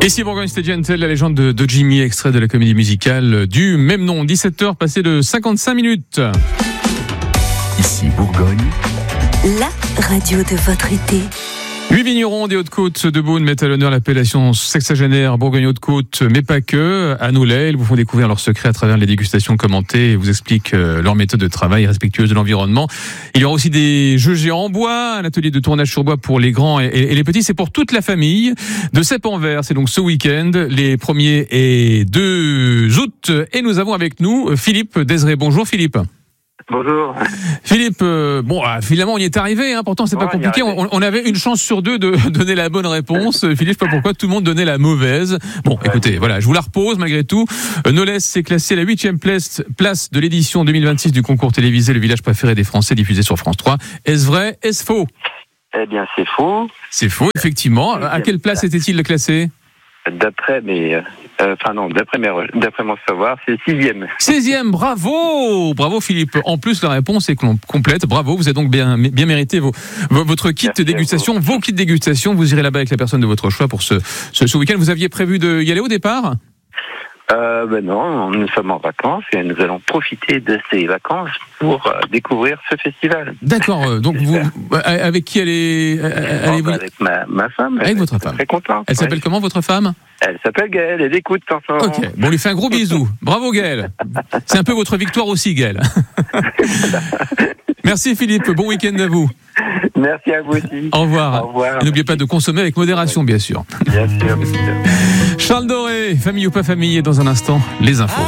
Ici Bourgogne, c'était Gentle, la légende de Jimmy, extrait de la comédie musicale du même nom. 17h passé de 55 minutes. Ici Bourgogne, la radio de votre été. 8 vignerons des Hautes-Côtes de Beaune mettent à l'honneur l'appellation sexagénaire Bourgogne-Hautes-Côtes, mais pas que. À Noulet, ils vous font découvrir leurs secrets à travers les dégustations commentées et vous expliquent leur méthode de travail respectueuse de l'environnement. Il y aura aussi des jeux géants en bois, un atelier de tournage sur bois pour les grands et les petits. C'est pour toute la famille. De Cep-en-Vert, c'est donc ce week-end, les 1er et 2 août. Et nous avons avec nous Philippe Desré. Bonjour Philippe. Bonjour. Philippe, finalement on y est arrivé, pourtant c'est pas compliqué, on avait une chance sur 2 de donner la bonne réponse. Philippe, je sais pas pourquoi tout le monde donnait la mauvaise. Bon, écoutez, voilà, je vous la repose malgré tout. Nolès s'est classé à la 8e place de l'édition 2026 du concours télévisé Le village préféré des Français diffusé sur France 3. Est-ce vrai, est-ce faux? Eh bien, c'est faux. C'est faux, effectivement. À quelle place était-il classé? D'après mon savoir, c'est 6e. 16e, bravo! Bravo Philippe. En plus, la réponse est complète. Bravo, vous avez donc bien mérité votre kit dégustation, vos kits dégustation. Vous irez là-bas avec la personne de votre choix pour ce week-end. Vous aviez prévu d'y aller au départ? Non, nous sommes en vacances et nous allons profiter de ces vacances pour découvrir ce festival. D'accord, donc vous, avec qui allez-vous? Avec ma femme. Avec votre femme. Très content. Elle s'appelle comment votre femme? Elle s'appelle Gaëlle, elle écoute en ce moment. Ok, bon, on lui fait un gros bisou. Bravo Gaëlle. C'est un peu votre victoire aussi Gaëlle. Merci Philippe, bon week-end à vous. Merci à vous aussi. Au revoir. Au revoir. Et n'oubliez pas de consommer avec modération, bien sûr. Bien sûr. Charles Doré, famille ou pas famille, et dans un instant, les infos.